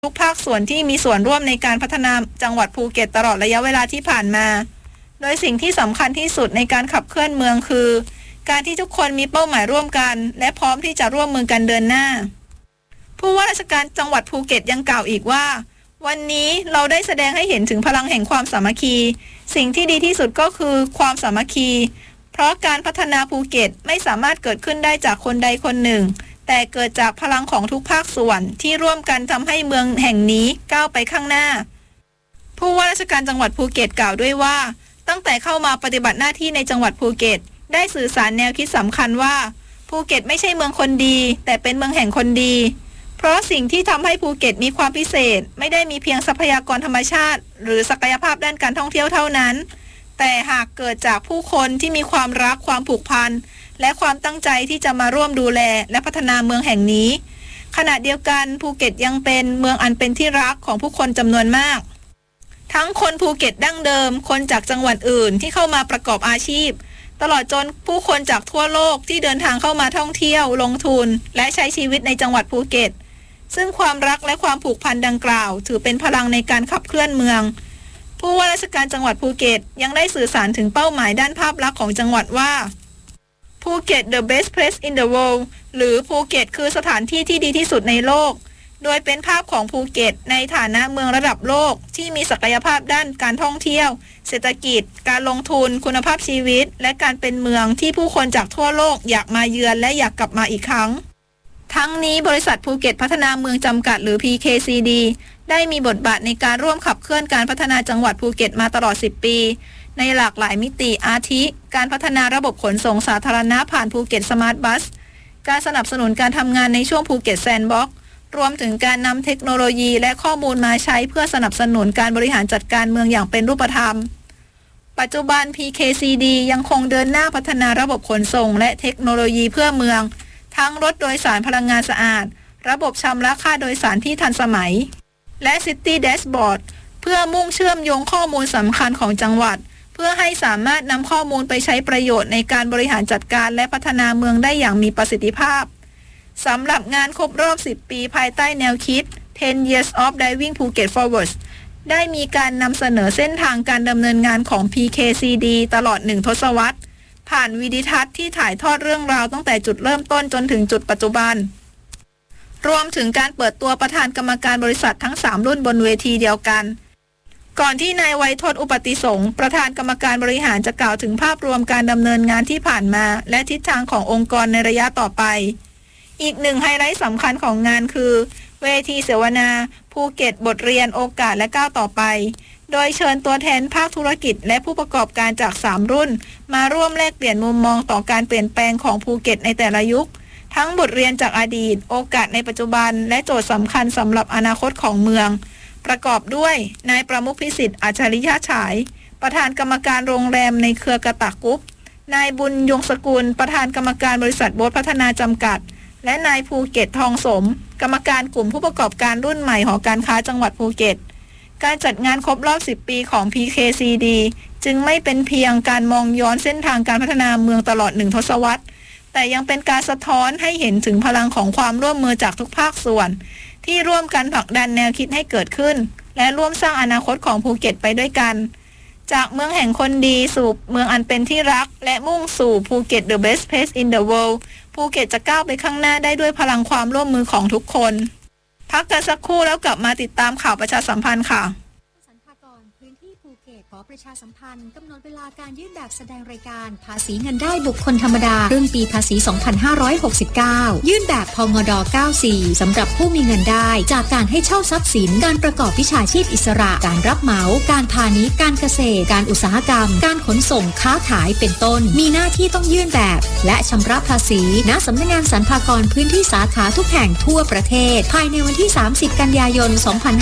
ทุกภาคส่วนที่มีส่วนร่วมในการพัฒนาจังหวัดภูเก็ตตลอดระยะเวลาที่ผ่านมาโดยสิ่งที่สำคัญที่สุดในการขับเคลื่อนเมืองคือการที่ทุกคนมีเป้าหมายร่วมกันและพร้อมที่จะร่วมมือกันเดินหน้าผู้ว่าราชการจังหวัดภูเก็ตยังกล่าวอีกว่าวันนี้เราได้แสดงให้เห็นถึงพลังแห่งความสามัคคีสิ่งที่ดีที่สุดก็คือความสามัคคีเพราะการพัฒนาภูเก็ตไม่สามารถเกิดขึ้นได้จากคนใดคนหนึ่งแต่เกิดจากพลังของทุกภาคส่วนที่ร่วมกันทำให้เมืองแห่งนี้ก้าวไปข้างหน้าผู้ว่าราชการจังหวัดภูเก็ตกล่าวด้วยว่าตั้งแต่เข้ามาปฏิบัติหน้าที่ในจังหวัดภูเก็ตได้สื่อสารแนวคิดสำคัญว่าภูเก็ตไม่ใช่เมืองคนดีแต่เป็นเมืองแห่งคนดีเพราะสิ่งที่ทำให้ภูเก็ตมีความพิเศษไม่ได้มีเพียงทรัพยากรธรรมชาติหรือศักยภาพด้านการท่องเที่ยวเท่านั้นแต่หากเกิดจากผู้คนที่มีความรักความผูกพันและความตั้งใจที่จะมาร่วมดูแลและพัฒนาเมืองแห่งนี้ขณะเดียวกันภูเก็ตยังเป็นเมืองอันเป็นที่รักของผู้คนจำนวนมากทั้งคนภูเก็ตดั้งเดิมคนจากจังหวัดอื่นที่เข้ามาประกอบอาชีพตลอดจนผู้คนจากทั่วโลกที่เดินทางเข้ามาท่องเที่ยวลงทุนและใช้ชีวิตในจังหวัดภูเก็ตซึ่งความรักและความผูกพันดังกล่าวถือเป็นพลังในการขับเคลื่อนเมืองผู้ว่าราชการจังหวัดภูเก็ตยังได้สื่อสารถึงเป้าหมายด้านภาพลักษณ์ของจังหวัดว่าภูเก็ต the best place in the world หรือภูเก็ตคือสถานที่ที่ดีที่สุดในโลกโดยเป็นภาพของภูเก็ตในฐานะเมืองระดับโลกที่มีศักยภาพด้านการท่องเที่ยวเศรษฐกิจการลงทุนคุณภาพชีวิตและการเป็นเมืองที่ผู้คนจากทั่วโลกอยากมาเยือนและอยากกลับมาอีกครั้งทั้งนี้บริษัทภูเก็ตพัฒนาเมืองจำกัดหรือ PKCD ได้มีบทบาทในการร่วมขับเคลื่อนการพัฒนาจังหวัดภูเก็ตมาตลอด10 ปีในหลากหลายมิติอาทิการพัฒนาระบบขนส่งสาธารณะผ่านภูเก็ตสมาร์ทบัสการสนับสนุนการทำงานในช่วงภูเก็ตแซนด์บ็อกซ์รวมถึงการนำเทคโนโลยีและข้อมูลมาใช้เพื่อสนับสนุนการบริหารจัดการเมืองอย่างเป็นรูปธรรมปัจจุบัน PKCD ยังคงเดินหน้าพัฒนาระบบขนส่งและเทคโนโลยีเพื่อเมืองทั้งรถโดยสารพลังงานสะอาดระบบชำระค่าโดยสารที่ทันสมัยและ City Dashboard เพื่อมุ่งเชื่อมโยงข้อมูลสำคัญของจังหวัดเพื่อให้สามารถนำข้อมูลไปใช้ประโยชน์ในการบริหารจัดการและพัฒนาเมืองได้อย่างมีประสิทธิภาพสำหรับงานครบรอบ10 ปีภายใต้แนวคิด 10 Years of Driving Phuket Forward ได้มีการนำเสนอเส้นทางการดำเนินงานของ PKCD ตลอด1 ทศวรรษผ่านวิดีทัศน์ที่ถ่ายทอดเรื่องราวตั้งแต่จุดเริ่มต้นจนถึงจุดปัจจุบันรวมถึงการเปิดตัวประธานกรรมการบริษัททั้ง3 รุ่นบนเวทีเดียวกันก่อนที่นายไวยทศอุปติสงฆ์ประธานกรรมการบริหารจะกล่าวถึงภาพรวมการดำเนินงานที่ผ่านมาและทิศทางขององค์กรในระยะต่อไปอีกหนึ่งไฮไลท์สำคัญของงานคือเวทีเสวนาภูเก็ตบทเรียนโอกาสและก้าวต่อไปโดยเชิญตัวแทนภาคธุรกิจและผู้ประกอบการจาก3 รุ่นมาร่วมแลกเปลี่ยนมุมมองต่อการเปลี่ยนแปลงของภูเก็ตในแต่ละยุคทั้งบทเรียนจากอดีตโอกาสในปัจจุบันและโจทย์สำคัญสำหรับอนาคตของเมืองประกอบด้วยนายประมุขพิสิทธิ์อัจฉริยะฉายประธานกรรมการโรงแรมในเครือกระตะกรุ๊ปนายบุญยงสกุลประธานกรรมการบริษัทโบ๊ทพัฒนาจำกัดและนายภูเก็ตทองสมกรรมการกลุ่มผู้ประกอบการรุ่นใหม่หอการค้าจังหวัดภูเก็ตการจัดงานครบรอบ10 ปีของ PKCD จึงไม่เป็นเพียงการมองย้อนเส้นทางการพัฒนาเมืองตลอด1 ทศวรรษแต่ยังเป็นการสะท้อนให้เห็นถึงพลังของความร่วมมือจากทุกภาคส่วนที่ร่วมกันผลักดันแนวคิดให้เกิดขึ้นและร่วมสร้างอนาคตของภูเก็ตไปด้วยกันจากเมืองแห่งคนดีสู่เมืองอันเป็นที่รักและมุ่งสู่ภูเก็ต the best place in the world ภูเก็ตจะก้าวไปข้างหน้าได้ด้วยพลังความร่วมมือของทุกคนพักกันสักครู่แล้วกลับมาติดตามข่าวประชาสัมพันธ์ค่ะพื้นที่ภูเก็ตขอประชาสัมพันธ์กำหนดเวลาการยื่นแบบแสดงรายการภาษีเงินได้บุคคลธรรมดาครึ่งปีภาษี 2569 ยื่นแบบพงด 94 สำหรับผู้มีเงินได้จากการให้เช่าทรัพย์สินการประกอบวิชาชีพอิสระการรับเหมาการพาณิชย์การเกษตรการอุตสาหกรรมการขนส่งค้าขายเป็นต้นมีหน้าที่ต้องยื่นแบบและชำระภาษีณสำนักงานสรรพากรพื้นที่สาขาทุกแห่งทั่วประเทศภายในวันที่ 30 กันยายน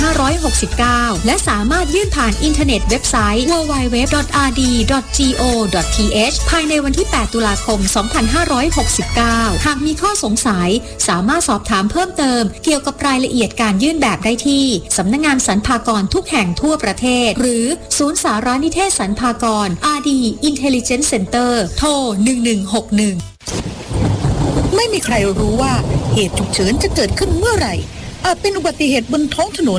2569 และสามารถยื่นผ่านอินเทอร์เน็ตเว็บไซต์ www.rd.go.th ภายในวันที่ 8 ตุลาคม 2569 หากมีข้อสงสัยสามารถสอบถามเพิ่มเติมเกี่ยวกับรายละเอียดการยื่นแบบได้ที่สำนักงานสรรพากรทุกแห่งทั่วประเทศหรือศูนย์สารนิเทศสรรพากร RD Intelligence Center โทร 1161 ไม่มีใครรู้ว่าเหตุฉุกเฉินจะเกิดขึ้นเมื่อไหร่เป็นอุบัติเหตุบนท้องถนน